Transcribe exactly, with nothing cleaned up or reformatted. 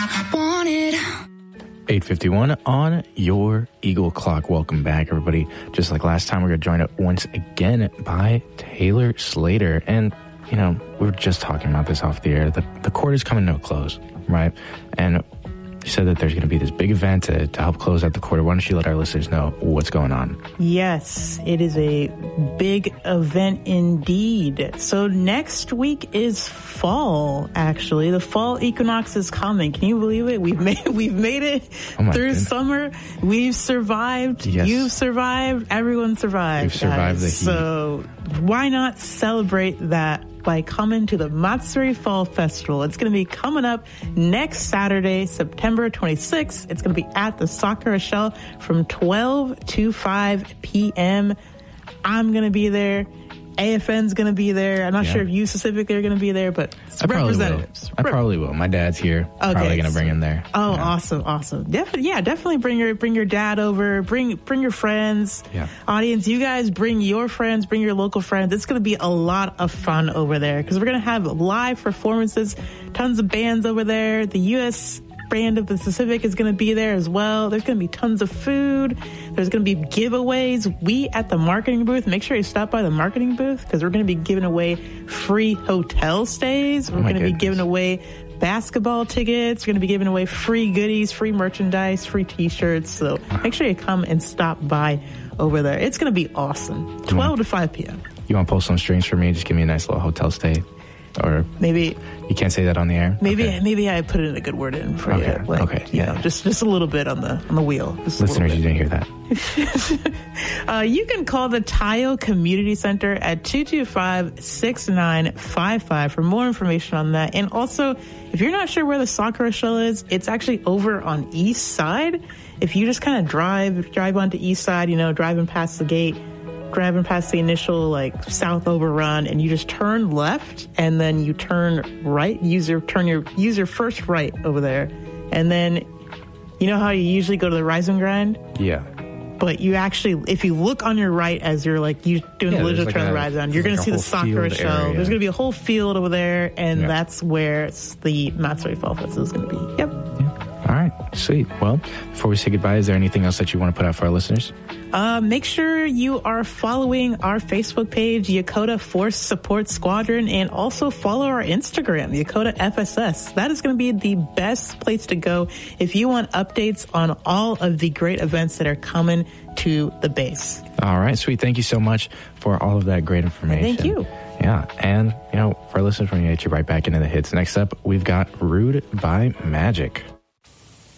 wanted. eight fifty-one on your Eagle Clock. Welcome back, everybody. Just like last time, we're going to join up once again by Taylor Slater. And, you know, we were just talking about this off the air. The, the court is coming to a close, right? And you said that there's going to be this big event to, to help close out the quarter. Why don't you let our listeners know what's going on? Yes, it is a big event indeed. So next week is fall, actually. The fall equinox is coming. Can you believe it? We've made, we've made it oh through goodness. summer. We've survived. Yes. You've survived. Everyone survived. We've survived guys. the heat. So why not celebrate that by coming to the Matsuri Fall Festival? It's going to be coming up next Saturday, September twenty-sixth. It's going to be at the Sakura Shell from twelve to five p.m. I'm going to be there. A F N's going to be there. I'm not Yeah. sure if you specifically are going to be there, but I probably will. representatives. I probably will. My dad's here. Okay. Probably going to bring him there. Oh, Yeah. awesome, awesome. Definitely, yeah, definitely bring your bring your dad over. Bring bring your friends. Yeah. Audience, you guys bring your friends, bring your local friends. It's going to be a lot of fun over there because we're going to have live performances, tons of bands over there. The U S brand of the Pacific is going to be there as well. There's going to be tons of food. There's going to be giveaways. We at the marketing booth, make sure you stop by the marketing booth because we're going to be giving away free hotel stays. We're Oh my going to be goodness. giving away basketball tickets. We're going to be giving away free goodies, free merchandise, free t-shirts. So make sure you come and stop by over there. It's going to be awesome. twelve to five p.m. You want to pull some strings for me? Just give me a nice little hotel stay. Or Maybe you can't say that on the air? maybe Okay. maybe I put in a good word in for Okay, you. Like, okay, you yeah. know, just just a little bit on the on the wheel. Just a little Listeners, bit. you didn't hear that. Uh, you can call the Tayo Community Center at two two five, six nine five five for more information on that. And also, if you're not sure where the Sakura Shell is, it's actually over on East Side. If you just kind of drive, drive onto East Side, you know, driving past the gate, driving past the initial like South Overrun, and you just turn left, and then you turn right. Use your turn your use your first right over there, and then you know how you usually go to the Rise and Grind. Yeah. But you actually, if you look on your right as you're like you doing Yeah, the there's Legend like Turn the a- Rise on, you're there's going to like see a the whole Sakura field Show. area. There's going to be a whole field over there, and Yeah. that's where it's the Matsuri Fall Festival is going to be. Yep. All right. Sweet. Well, before we say goodbye, is there anything else that you want to put out for our listeners? Uh, make sure you are following our Facebook page, Yokota Force Support Squadron, and also follow our Instagram, Yokota F S S. That is going to be the best place to go if you want updates on all of the great events that are coming to the base. All right. Sweet. Thank you so much for all of that great information. Thank you. Yeah. And, you know, for our listeners, we're going to get you right back into the hits. Next up, we've got Rude by Magic.